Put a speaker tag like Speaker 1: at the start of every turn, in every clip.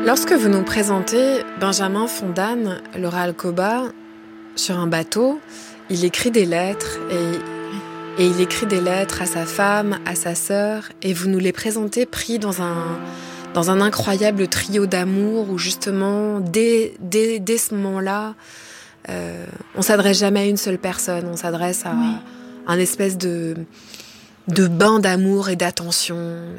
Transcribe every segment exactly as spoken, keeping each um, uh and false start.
Speaker 1: Lorsque vous nous présentez Benjamin Fondane, Laura Alcoba, sur un bateau, il écrit des lettres et, et il écrit des lettres à sa femme, à sa sœur, et vous nous les présentez pris dans un, dans un incroyable trio d'amour où justement, dès, dès, dès ce moment-là, euh, on s'adresse jamais à une seule personne, on s'adresse à
Speaker 2: oui.
Speaker 1: un espèce de, de bain d'amour et d'attention. Euh,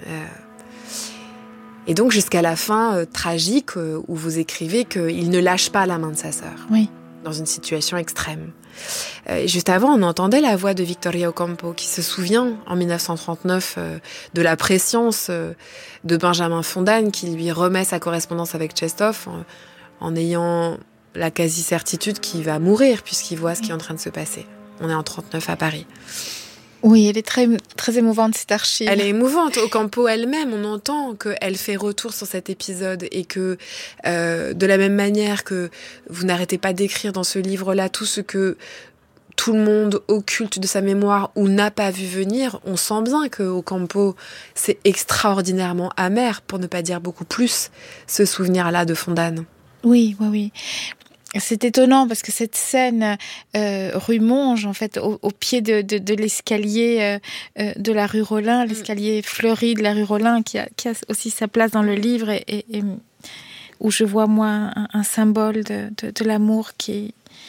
Speaker 1: Et donc jusqu'à la fin euh, tragique euh, où vous écrivez qu'il ne lâche pas la main de sa sœur.
Speaker 2: Oui.
Speaker 1: Dans une situation extrême. Euh, et juste avant, on entendait la voix de Victoria Ocampo qui se souvient en dix-neuf cent trente-neuf euh, de la préscience euh, de Benjamin Fondane qui lui remet sa correspondance avec Tchekhov en, en ayant la quasi-certitude qu'il va mourir puisqu'il voit ce qui est en train de se passer. On est en trente-neuf à Paris.
Speaker 2: Oui, elle est très, très émouvante, cette archive.
Speaker 1: Elle est émouvante. Ocampo elle-même, on entend qu'elle fait retour sur cet épisode et que, euh, de la même manière que vous n'arrêtez pas d'écrire dans ce livre-là tout ce que tout le monde occulte de sa mémoire ou n'a pas vu venir, on sent bien que Ocampo, c'est extraordinairement amer, pour ne pas dire beaucoup plus, ce souvenir-là de Fondane.
Speaker 2: Oui, oui, oui. C'est étonnant parce que cette scène euh, rue Monge, en fait, au, au pied de, de, de l'escalier euh, euh, de la rue Rollin, mmh. l'escalier fleuri de la rue Rollin, qui a, qui a aussi sa place dans le livre et, et, et où je vois, moi, un, un symbole de, de, de l'amour qui,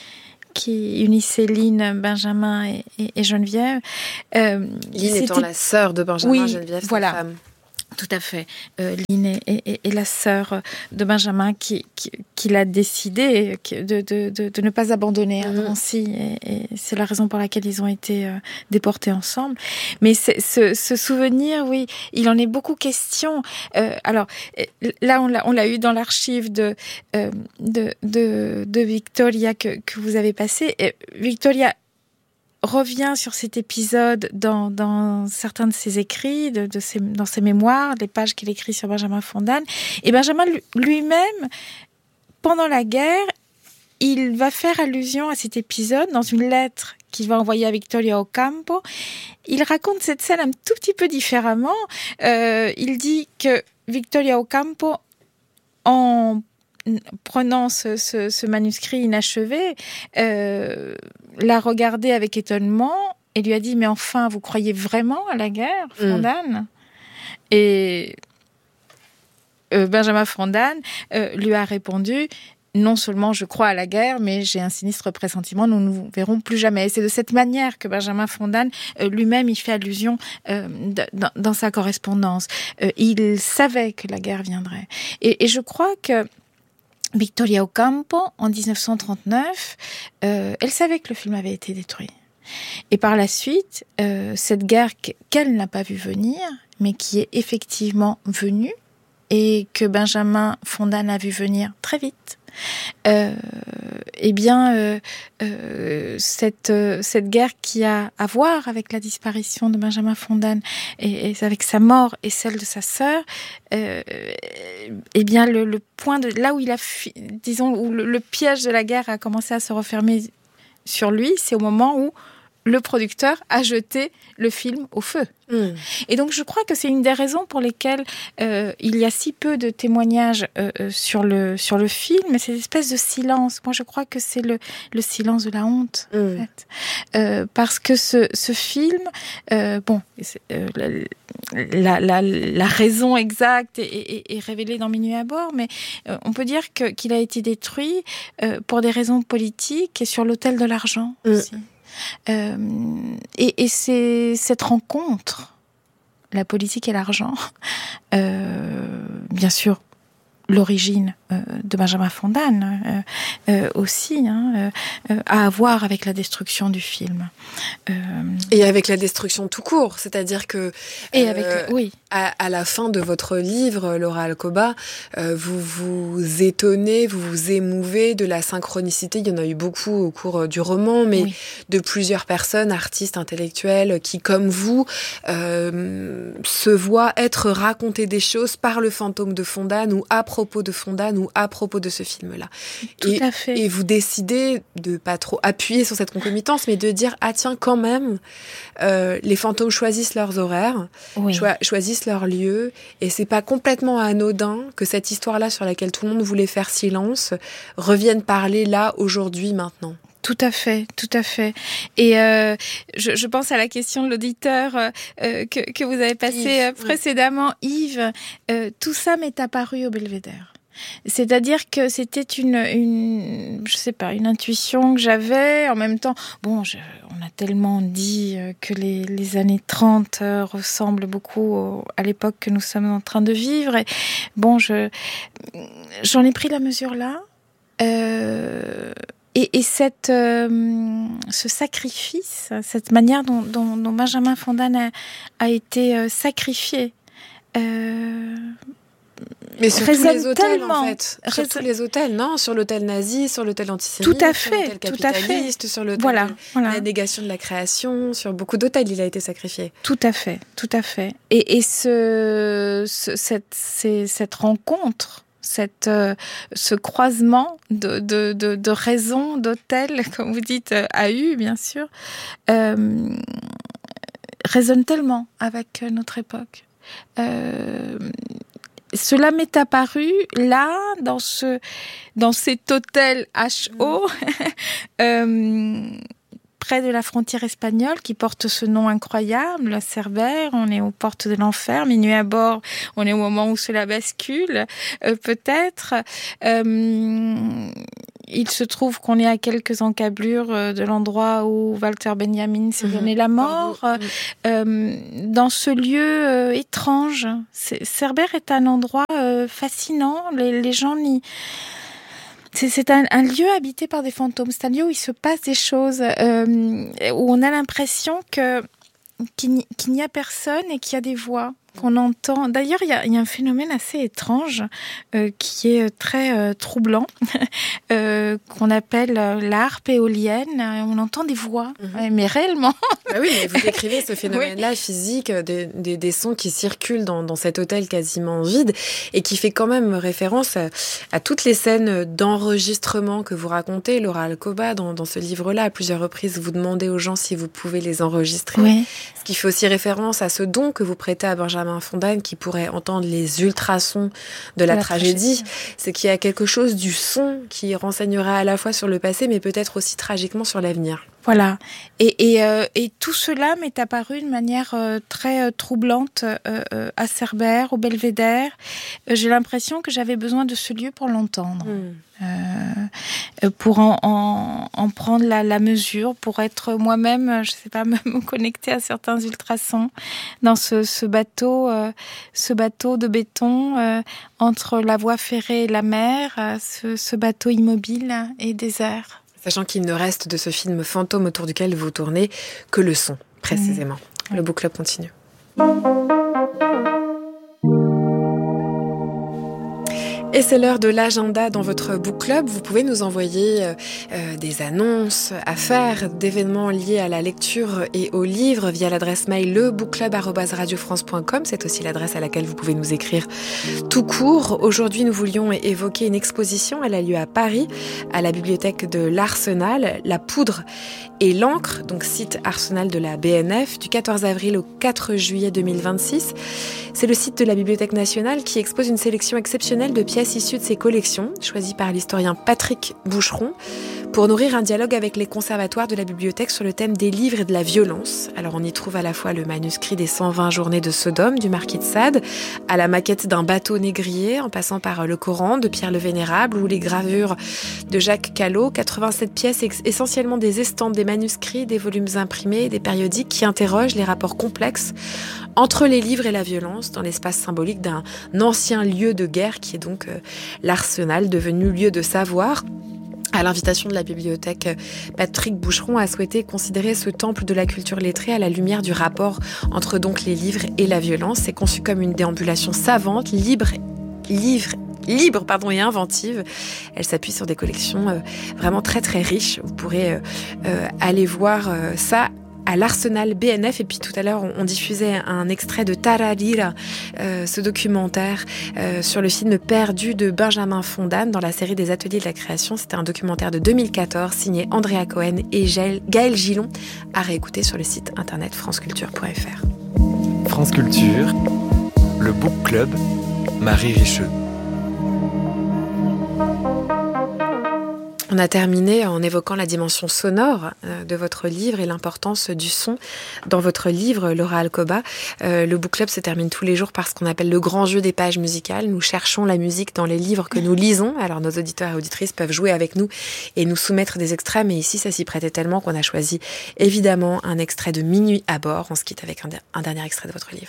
Speaker 2: qui unit Céline, Benjamin et, et, et Geneviève.
Speaker 1: Euh, Line étant la sœur de Benjamin,
Speaker 2: oui,
Speaker 1: Geneviève, sa
Speaker 2: voilà.
Speaker 1: femme.
Speaker 2: Tout à fait. Euh, Line est, est, est la sœur de Benjamin qui, qui, qui l'a décidé de, de, de, de ne pas abandonner à Drancy. Et, et c'est la raison pour laquelle ils ont été euh, déportés ensemble. Mais ce, ce souvenir, oui, il en est beaucoup question. Euh, alors, là, on l'a, on l'a eu dans l'archive de, euh, de, de, de Victoria que, que vous avez passé. Et Victoria revient sur cet épisode dans, dans certains de ses écrits, de, de ses, dans ses mémoires, les pages qu'il écrit sur Benjamin Fondane. Et Benjamin lui-même, pendant la guerre, il va faire allusion à cet épisode dans une lettre qu'il va envoyer à Victoria Ocampo. Il raconte cette scène un tout petit peu différemment. Euh, il dit que Victoria Ocampo, en prenant ce, ce, ce manuscrit inachevé, euh, l'a regardé avec étonnement et lui a dit « Mais enfin, vous croyez vraiment à la guerre, Fondane ?» mmh. Et euh, Benjamin Fondane euh, lui a répondu « Non seulement je crois à la guerre, mais j'ai un sinistre pressentiment, nous ne nous verrons plus jamais. » Et c'est de cette manière que Benjamin Fondane euh, lui-même y fait allusion euh, dans, dans sa correspondance. Euh, il savait que la guerre viendrait. Et, et je crois que Victoria Ocampo, en dix-neuf cent trente-neuf, euh, elle savait que le film avait été détruit. Et par la suite, euh, cette guerre qu'elle n'a pas vue venir, mais qui est effectivement venue, et que Benjamin Fondane a vu venir très vite, euh, eh bien, euh, euh, cette, euh, cette guerre qui a à voir avec la disparition de Benjamin Fondane et, et avec sa mort et celle de sa sœur, euh, eh bien, le, le point de là où il a, disons, où le, le piège de la guerre a commencé à se refermer sur lui, c'est au moment où le producteur a jeté le film au feu. Mmh. Et donc, je crois que c'est une des raisons pour lesquelles euh, il y a si peu de témoignages euh, sur, le, sur le film, cette espèce de silence. Moi, je crois que c'est le, le silence de la honte, mmh. en fait. Euh, parce que ce, ce film, euh, bon, euh, la, la, la raison exacte est, est, est révélée dans Minuit à bord, mais euh, on peut dire que, qu'il a été détruit euh, pour des raisons politiques et sur l'autel de l'argent mmh. aussi. Euh, et, et c'est cette rencontre, la politique et l'argent, euh, bien sûr, l'origine euh, de Benjamin Fondane euh, euh, aussi, hein, euh, à voir avec la destruction du film.
Speaker 1: Euh... Et avec la destruction tout court, c'est-à-dire que
Speaker 2: et avec, euh, oui.
Speaker 1: à, à la fin de votre livre, Laura Alcoba, euh, vous vous étonnez, vous vous émouvez de la synchronicité, il y en a eu beaucoup au cours du roman, mais oui. de plusieurs personnes, artistes, intellectuels, qui, comme vous, euh, se voient être racontées des choses par le fantôme de Fondane ou à propos de Fondane ou à propos de ce film-là.
Speaker 2: Tout
Speaker 1: et,
Speaker 2: à fait.
Speaker 1: Et vous décidez de pas trop appuyer sur cette concomitance, mais de dire, ah tiens, quand même, euh, les fantômes choisissent leurs horaires, oui. cho- choisissent leurs lieux, et c'est pas complètement anodin que cette histoire-là sur laquelle tout le monde voulait faire silence revienne parler là, aujourd'hui, maintenant.
Speaker 2: Tout à fait, tout à fait. Et euh, je, je pense à la question de l'auditeur euh, que, que vous avez passée euh, précédemment, oui. Yves. Euh, tout ça m'est apparu au Belvédère. C'est-à-dire que c'était une, une, je sais pas, une intuition que j'avais. En même temps, bon, je, on a tellement dit que les, les années trente ressemblent beaucoup au, à l'époque que nous sommes en train de vivre. Et bon, je, j'en ai pris la mesure là. Euh, Et, et cette, euh, ce sacrifice, cette manière dont, dont, dont Benjamin Fondane a, a été euh, sacrifié, euh,
Speaker 1: mais sur tous les hôtels, en fait. Sur résonne... tous les hôtels, non ? Sur l'hôtel nazi, sur l'hôtel antisémite,
Speaker 2: tout à fait,
Speaker 1: sur l'hôtel capitaliste, tout à fait. Sur l'hôtel
Speaker 2: voilà,
Speaker 1: de
Speaker 2: voilà.
Speaker 1: la négation de la création, sur beaucoup d'hôtels, il a été sacrifié.
Speaker 2: Tout à fait, tout à fait. Et, et ce, ce, cette, c'est, cette rencontre, cette, euh, ce croisement de, de, de, de raisons, d'hôtels, comme vous dites, euh, a eu, bien sûr, euh, résonne tellement avec notre époque. Euh, cela m'est apparu là, dans, ce, dans cet hôtel H O, euh, près de la frontière espagnole, qui porte ce nom incroyable, la Cerbère. On est aux portes de l'enfer, minuit à bord, on est au moment où cela bascule, euh, peut-être. Euh, il se trouve qu'on est à quelques encablures de l'endroit où Walter Benjamin s'est donné mmh. la mort. Mmh. Euh, dans ce lieu euh, étrange, c'est, Cerbère est un endroit euh, fascinant. Les, les gens n'y... C'est, c'est un, un lieu habité par des fantômes. C'est un lieu où il se passe des choses, euh, où on a l'impression que, qu'il, n'y, qu'il n'y a personne et qu'il y a des voix qu'on entend. D'ailleurs, il y a, il y a un phénomène assez étrange euh, qui est très euh, troublant, euh, qu'on appelle l'harpe éolienne. On entend des voix, mm-hmm. mais réellement.
Speaker 1: Bah oui, mais vous décrivez ce phénomène-là oui. physique, des, des, des sons qui circulent dans, dans cet hôtel quasiment vide et qui fait quand même référence à, à toutes les scènes d'enregistrement que vous racontez, Laura Alcoba, dans, dans ce livre-là. À plusieurs reprises, vous demandez aux gens si vous pouvez les enregistrer.
Speaker 2: Oui.
Speaker 1: Ce qui fait aussi référence à ce don que vous prêtez à Benjamin Fondane, qui pourrait entendre les ultrasons de la, la tragédie. tragédie. C'est qu'il y a quelque chose du son qui renseignera à la fois sur le passé, mais peut-être aussi tragiquement sur l'avenir.
Speaker 2: Voilà. Et, et, euh, et tout cela m'est apparu de manière euh, très euh, troublante euh, euh, à Cerbère, au Belvédère. Euh, j'ai l'impression que j'avais besoin de ce lieu pour l'entendre. Mmh. Euh, pour en, en, en prendre la, la mesure, pour être moi-même, je sais pas, me connecter à certains ultrasons dans ce, ce bateau, euh, ce bateau de béton euh, entre la voie ferrée et la mer, euh, ce, ce bateau immobile et désert.
Speaker 1: Sachant qu'il ne reste de ce film fantôme autour duquel vous tournez que le son, précisément. Mmh. Le book club continue. Et c'est l'heure de l'agenda dans votre book club. Vous pouvez nous envoyer euh, des annonces, affaires, d'événements liés à la lecture et au livre via l'adresse mail le book club arobase radio france point com. C'est aussi l'adresse à laquelle vous pouvez nous écrire tout court. Aujourd'hui, nous voulions évoquer une exposition. Elle a lieu à Paris, à la bibliothèque de l'Arsenal, La poudre et l'encre, donc site Arsenal de la B N F, du quatorze avril au quatre juillet deux mille vingt-six. C'est le site de la Bibliothèque nationale qui expose une sélection exceptionnelle de pièces issues de ses collections, choisies par l'historien Patrick Boucheron, pour nourrir un dialogue avec les conservatoires de la bibliothèque sur le thème des livres et de la violence. Alors on y trouve à la fois le manuscrit des cent vingt journées de Sodome du marquis de Sade, à la maquette d'un bateau négrier, en passant par le Coran de Pierre le Vénérable ou les gravures de Jacques Callot, quatre-vingt-sept pièces essentiellement des estampes, des manuscrits, des volumes imprimés, des périodiques qui interrogent les rapports complexes entre les livres et la violence dans l'espace symbolique d'un ancien lieu de guerre qui est donc euh, l'Arsenal, devenu lieu de savoir. À l'invitation de la bibliothèque, Patrick Boucheron a souhaité considérer ce temple de la culture lettrée à la lumière du rapport entre donc les livres et la violence. C'est conçu comme une déambulation savante, libre, livre libre pardon, et inventive. Elle s'appuie sur des collections euh, vraiment très très riches. Vous pourrez euh, euh, aller voir euh, ça à l'Arsenal B N F. Et puis tout à l'heure, on, on diffusait un extrait de Tararira, euh, ce documentaire euh, sur le film Perdu de Benjamin Fondane dans la série des Ateliers de la création. C'était un documentaire de deux mille quatorze signé Andrea Cohen et Gaël Gillon, à réécouter sur le site internet franceculture point f r.
Speaker 3: France Culture, le Book Club, Marie Richeux.
Speaker 1: On a terminé en évoquant la dimension sonore de votre livre et l'importance du son dans votre livre, Laura Alcoba. Euh, le Book Club se termine tous les jours par ce qu'on appelle le grand jeu des pages musicales. Nous cherchons la musique dans les livres que nous lisons. Alors nos auditeurs et auditrices peuvent jouer avec nous et nous soumettre des extraits, mais ici ça s'y prêtait tellement qu'on a choisi évidemment un extrait de Minuit à bord. On se quitte avec un, de- un dernier extrait de votre livre.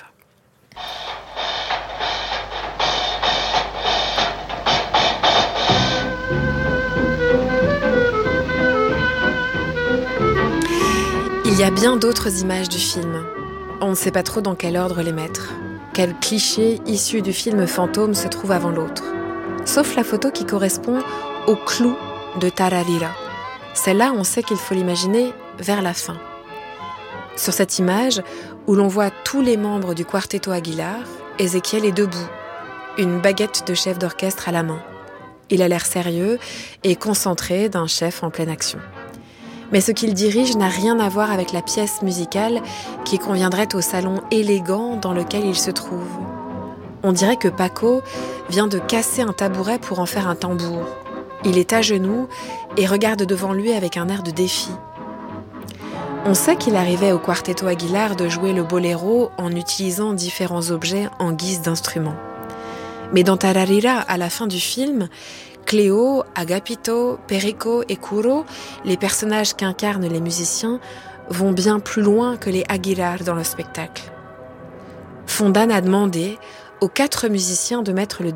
Speaker 1: Il y a bien d'autres images du film. On ne sait pas trop dans quel ordre les mettre. Quel cliché issu du film Fantôme se trouve avant l'autre. Sauf la photo qui correspond au clou de Tararira. Celle-là, on sait qu'il faut l'imaginer vers la fin. Sur cette image, où l'on voit tous les membres du Quarteto Aguilar, Ézéchiel est debout, une baguette de chef d'orchestre à la main. Il a l'air sérieux et concentré d'un chef en pleine action. Mais ce qu'il dirige n'a rien à voir avec la pièce musicale qui conviendrait au salon élégant dans lequel il se trouve. On dirait que Paco vient de casser un tabouret pour en faire un tambour. Il est à genoux et regarde devant lui avec un air de défi. On sait qu'il arrivait au Quarteto Aguilar de jouer le boléro en utilisant différents objets en guise d'instruments. Mais dans Tararira, à la fin du film, Cléo, Agapito, Perico et Curo, les personnages qu'incarnent les musiciens, vont bien plus loin que les Aguilar dans le spectacle. Fondane a demandé aux quatre musiciens de mettre le